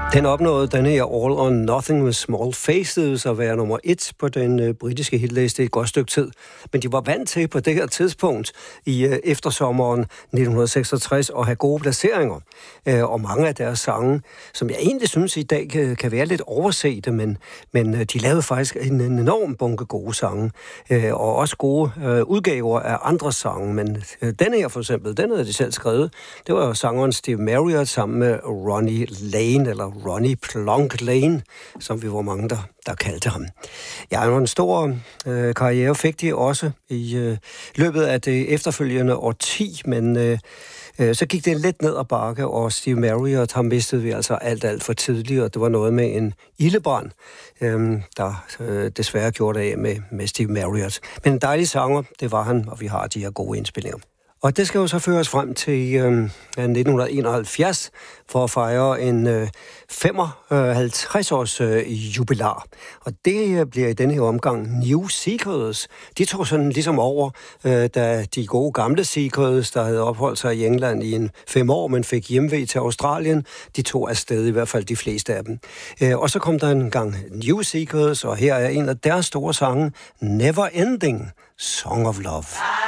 Den opnåede denne her All or Nothing with Small Faces at være nummer 1 på den britiske hitliste et godt stykke tid. Men de var vant til på det her tidspunkt i eftersommeren 1966 at have gode placeringer. Og mange af deres sange, som jeg egentlig synes i dag kan være lidt oversete, men de lavede faktisk en enorm bunke gode sange. Og også gode udgaver af andre sange. Men denne her for eksempel, den havde de selv skrevet. Det var sangeren Steve Marriott sammen med Ronnie Lane, eller Ronnie Plonk Lane, som vi var mange, der kaldte ham. Ja, en stor karriere fik de også i løbet af det efterfølgende årti, men så gik det lidt ned ad bakke, og Steve Marriott, ham mistede vi altså alt for tidligt, og det var noget med en ildebrand, der desværre gjorde det af med Steve Marriott. Men en dejlig sanger, det var han, og vi har de her gode indspillinger. Og det skal jo så føres frem til 1971 for at fejre en 55-års jubilar. Og det bliver i denne her omgang New Seekers. De tog sådan ligesom over, da de gode gamle Seekers, der havde opholdt sig i England i 5 år, men fik hjemvej til Australien, de tog afsted, i hvert fald de fleste af dem. Og så kom der en gang New Seekers, og her er en af deres store sange, Never Ending Song of Love.